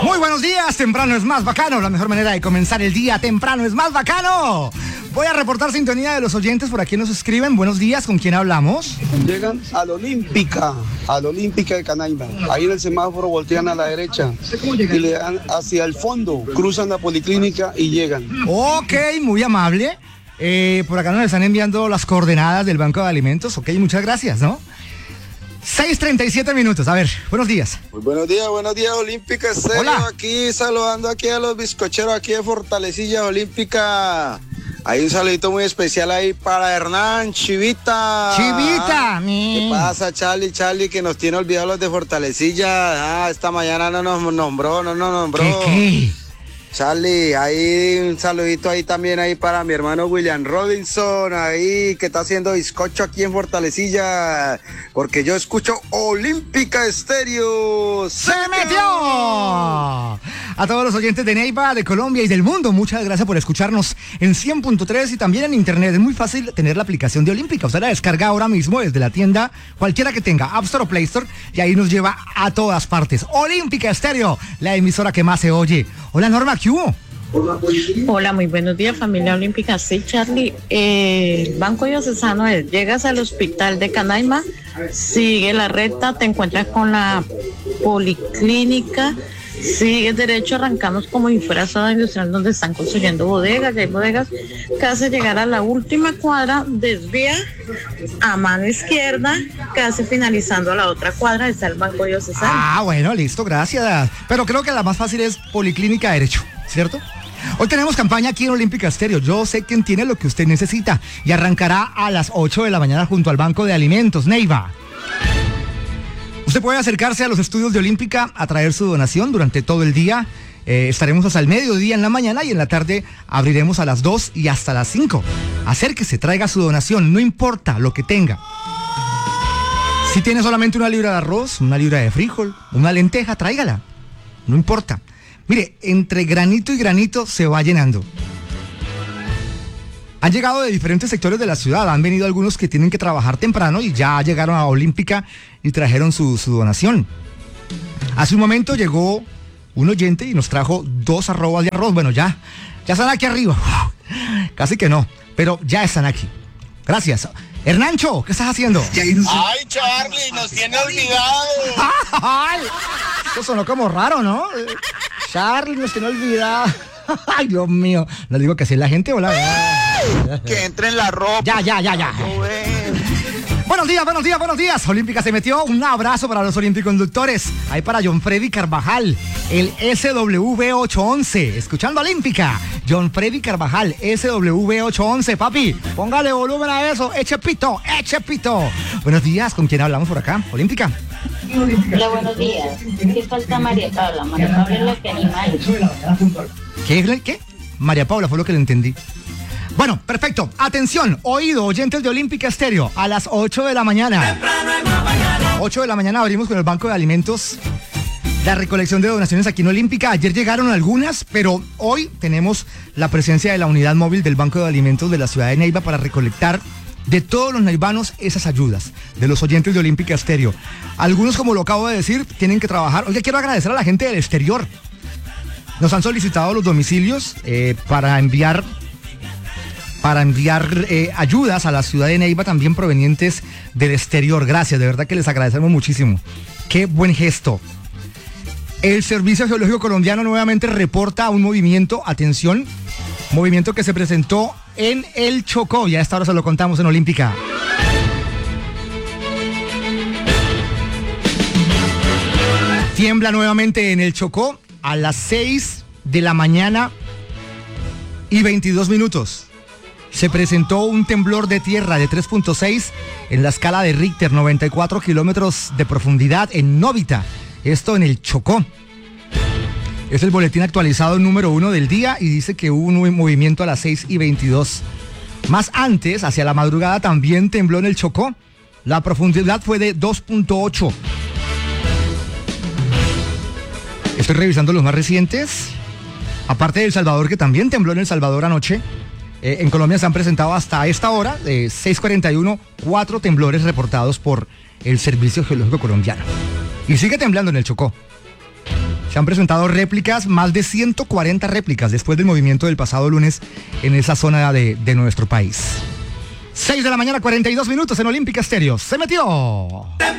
Muy buenos días, temprano es más bacano. La mejor manera de comenzar el día, temprano es más bacano. Voy a reportar sintonía de los oyentes, por aquí nos escriben. Buenos días, ¿con quién hablamos? Llegan al Olímpica de Canaima. Ahí en el semáforo voltean a la derecha y le dan hacia el fondo, cruzan la policlínica y llegan. Ok, muy amable. Por acá nos están enviando las coordenadas del Banco de Alimentos. Ok, muchas gracias, ¿no? 6:37 minutos. A ver, buenos días. Muy buenos días, Olímpica Estéreo. Hola. Aquí saludando aquí a los bizcocheros aquí de Fortalecilla Olímpica. Hay un saludito muy especial ahí para Hernán Chivita. Chivita, ¿Qué pasa, Charlie, que nos tiene olvidados los de Fortalecilla? Esta mañana no nos nombró. ¿Qué? Charlie, ahí un saludito ahí también ahí para mi hermano William Robinson, ahí que está haciendo bizcocho aquí en Fortalecilla, porque yo escucho Olímpica Estéreo. ¡Se metió! A todos los oyentes de Neiva, de Colombia y del mundo, muchas gracias por escucharnos en 100.3 y también en internet. Es muy fácil tener la aplicación de Olímpica. Usted la descarga ahora mismo desde la tienda, cualquiera que tenga, App Store o Play Store, y ahí nos lleva a todas partes. Olímpica Estéreo, la emisora que más se oye. Hola Norma, ¿qué hubo? Hola, muy buenos días, familia olímpica. Sí, Charlie, Banco Diocesano es, llegas al hospital de Canaima, sigue la recta, te encuentras con la policlínica, sigues derecho, arrancamos como si fuera zona industrial donde están construyendo bodegas, ya hay bodegas, casi llegar a la última cuadra, desvía a mano izquierda, casi finalizando la otra cuadra, está el Banco Diocesano. Ah, bueno, listo, gracias. Pero creo que la más fácil es Policlínica Derecho, ¿cierto? Hoy tenemos campaña aquí en Olímpica Estéreo. Yo sé quién tiene lo que usted necesita y arrancará a las 8 de la mañana junto al Banco de Alimentos, Neiva. Usted puede acercarse a los estudios de Olímpica a traer su donación durante todo el día. Estaremos hasta el mediodía en la mañana y en la tarde abriremos a las 2 y hasta las 5. Acérquese, traiga su donación, no importa lo que tenga. Si tiene solamente una libra de arroz, una libra de frijol, una lenteja, tráigala. No importa. Mire, entre granito y granito se va llenando. Han llegado de diferentes sectores de la ciudad, han venido algunos que tienen que trabajar temprano y ya llegaron a Olímpica y trajeron su donación. Hace un momento llegó un oyente y nos trajo 2 arrobas de arroz. Bueno, ya están aquí arriba. Casi que no, pero ya están aquí. Gracias. Hernancho, ¿qué estás haciendo? Ay, Charlie, nos tiene olvidado. Ay, eso sonó como raro, ¿no? Charlie, nos tiene olvidado. Ay, Dios mío. ¿No digo que así es la gente o la verdad? Que entre en la ropa. Ya. Buenos días. Olímpica se metió. Un abrazo para los olimpiconductores. Ahí para John Freddy Carvajal, el SW811. Escuchando Olímpica. John Freddy Carvajal, SW811. Papi, póngale volumen a eso. Eche pito. Buenos días. ¿Con quién hablamos por acá? Olímpica. Hola, buenos días. ¿Qué falta María Paula? María Paula es la que anima. ¿Qué? María Paula fue lo que le entendí. Bueno, perfecto. Atención, oído, oyentes de Olímpica Estéreo, a las 8 de la mañana. 8 de la mañana abrimos con el Banco de Alimentos la recolección de donaciones aquí en Olímpica. Ayer llegaron algunas, pero hoy tenemos la presencia de la unidad móvil del Banco de Alimentos de la ciudad de Neiva para recolectar de todos los neivanos esas ayudas, de los oyentes de Olímpica Estéreo. Algunos, como lo acabo de decir, tienen que trabajar. Oye, quiero agradecer a la gente del exterior. Nos han solicitado los domicilios para enviar ayudas a la ciudad de Neiva, también provenientes del exterior. Gracias, de verdad que les agradecemos muchísimo. Qué buen gesto. El Servicio Geológico Colombiano nuevamente reporta un movimiento, atención, movimiento que se presentó en el Chocó, y a esta hora se lo contamos en Olímpica. Tiembla nuevamente en el Chocó a las 6 de la mañana y 22 minutos. Se presentó un temblor de tierra de 3.6 en la escala de Richter, 94 kilómetros de profundidad en Novita. Esto en el Chocó. Es el boletín actualizado número 1 del día y dice que hubo un movimiento a las 6:22. Más antes, hacia la madrugada, también tembló en el Chocó. La profundidad fue de 2.8. Estoy revisando los más recientes. Aparte de El Salvador, que también tembló en El Salvador anoche. En Colombia se han presentado hasta esta hora, 6:41, 4 temblores reportados por el Servicio Geológico Colombiano. Y sigue temblando en el Chocó. Se han presentado réplicas, más de 140 réplicas después del movimiento del pasado lunes en esa zona de nuestro país. 6 de la mañana, 42 minutos en Olímpica Estéreo. ¡Se metió!